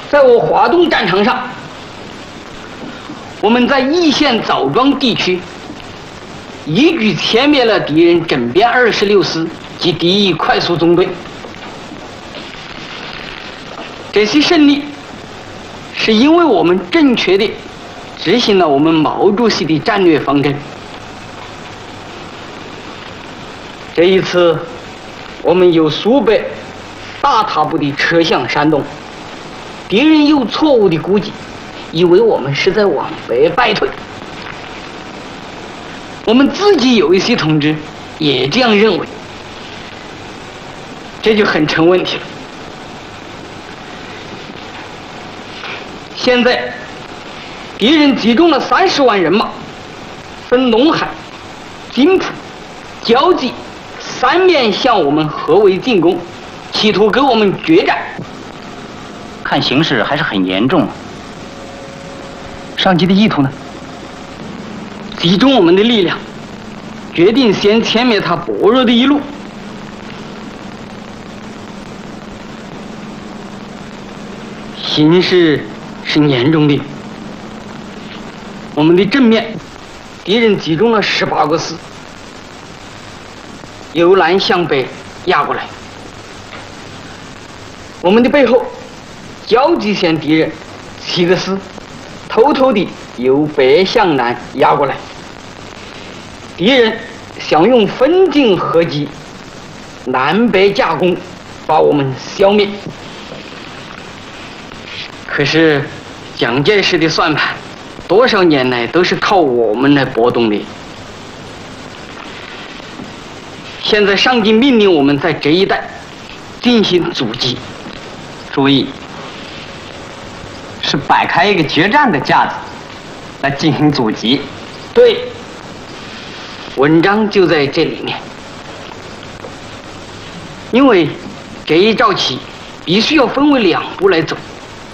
在我华东战场上，我们在易县枣庄地区一举歼灭了敌人整编26师及敌意快速中队。这些胜利是因为我们正确地执行了我们毛主席的战略方针。这一次，我们由苏北大踏步地撤向山东，敌人有错误的估计，以为我们是在往北败退。我们自己有一些同志也这样认为，这就很成问题了。现在，敌人集中了30万人马，分陇海、津浦、胶济3面向我们合围进攻，企图跟我们决战。 看形势还是很严重。上级的意图呢？ 集中我们的力量，决定先歼灭他薄弱的一路。形势是严重的。我们的正面，敌人集中了18个师，由南向北压过来。我们的背后，胶济县敌人7个师，偷偷地由北向南压过来。敌人想用分进合击、南北夹攻，把我们消灭。可是蒋介石的算盘，多少年来都是靠我们来拨动的。现在上级命令我们在这一带进行阻击， 注意，是摆开一个决战的架子来进行阻击。 对，文章就在这里面。因为这一招棋必须要分为2步来走。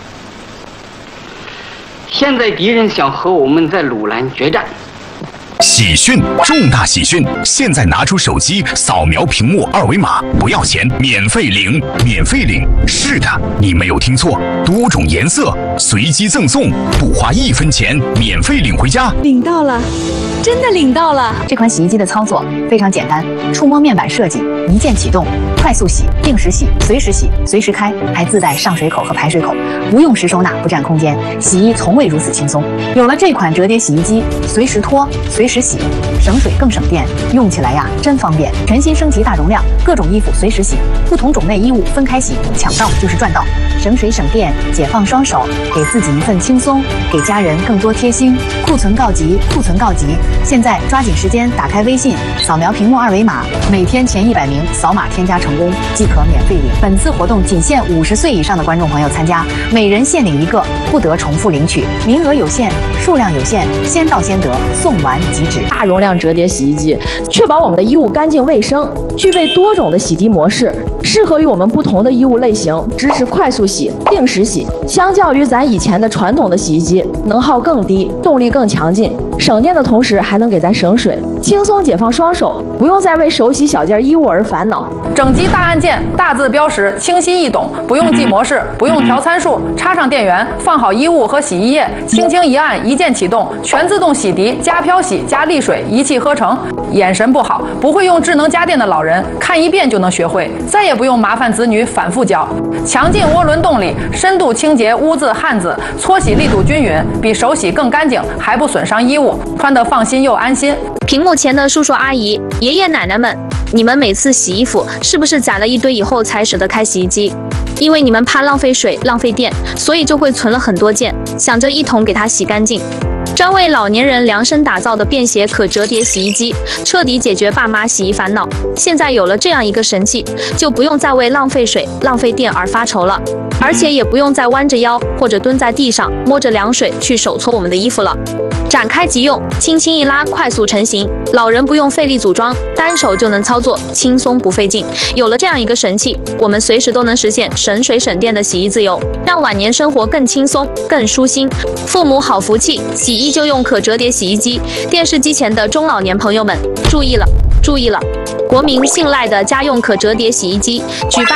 现在敌人想和我们在鲁南决战。 喜讯，重大喜讯！现在拿出手机扫描屏幕2维码，不要钱，免费领，免费领。是的，你没有听错，多种颜色随机赠送，不花1分钱，免费领回家。 领到了，真的领到了！ 这款洗衣机的操作非常简单，触摸面板设计，一键启动，快速洗、定时洗、随时洗、随时开，还自带上水口和排水口，不用时收纳，不占空间，洗衣从未如此轻松。有了这款折叠洗衣机，随时脱，随时洗，省水更省电，用起来呀真方便。全新升级大容量，各种衣服随时洗，不同种类衣物分开洗，抢到就是赚到，省水省电，解放双手，给自己一份轻松，给家人更多贴心。库存告急，库存告急！现在抓紧时间打开微信，扫描屏幕2维码，每天前100名扫码添加成功即可免费领。本次活动仅限50岁以上的观众朋友参加，每人限领1个，不得重复领取，名额有限，数量有限，先到先得，送完即止。 大容量折叠洗衣机，确保我们的衣物干净卫生，具备多种的洗涤模式，适合于我们不同的衣物类型，支持快速洗、定时洗。相较于咱以前的传统的洗衣机，能耗更低，动力更强劲，省电的同时还能给咱省水，轻松解放双手，不用再为手洗小件衣物而烦恼。 整机大按键，大字标识，清晰易懂，不用记模式，不用调参数，插上电源，放好衣物和洗衣液，轻轻一按，一键启动，全自动洗涤加漂洗加沥水，一气呵成。眼神不好，不会用智能家电的老人，看1遍就能学会，再也不用麻烦子女反复教。强劲涡轮动力，深度清洁污渍汗渍，搓洗力度均匀，比手洗更干净，还不损伤衣物，穿得放心又安心。 屏幕前的叔叔阿姨、爷爷奶奶们，你们每次洗衣服是不是攒了一堆以后才舍得开洗衣机？因为你们怕浪费水、浪费电，所以就会存了很多件，想着一桶给它洗干净。专为老年人量身打造的便携可折叠洗衣机，彻底解决爸妈洗衣烦恼。现在有了这样一个神器，就不用再为浪费水、浪费电而发愁了，而且也不用再弯着腰或者蹲在地上摸着凉水去手搓我们的衣服了。展开即用，轻轻一拉，快速成型，老人不用费力组装，单手就能操作，轻松不费劲。有了这样一个神器，我们随时都能实现省水省电的洗衣自由，让晚年生活更轻松、更舒心。父母好福气，洗衣就用可折叠洗衣机。电视机前的中老年朋友们，注意了，注意了！国民信赖的家用可折叠洗衣机，举办